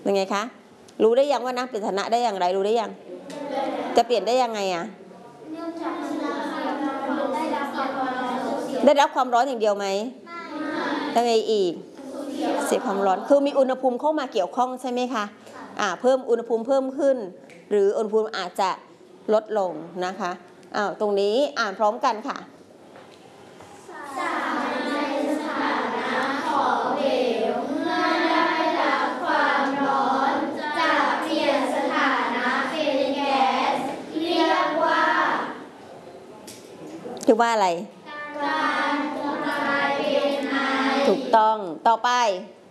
ยังไงคะรู้ได้ยังว่าน้ำเปลี่ยนสถานะได้อย่างไรรู้ได้ยังจะเปลี่ยนได้ยังไงอะได้รับความร้อนอย่างเดียวไหมยังไงอีกเสียความร้อนคือมีอุณหภูมิเข้ามาเกี่ยวข้องใช่ไหมคะเพิ่มอุณหภูมิเพิ่มขึ้นหรืออุณหภูมิอาจจะลดลงนะคะตรงนี้อ่านพร้อมกันค่ะในสถานะของเหลวเมื่อได้รับความร้อนจะเปลี่ยนสถานะเป็นแก๊สเรียกว่าอะไรการกลายเป็นไอถูกต้องต่อไป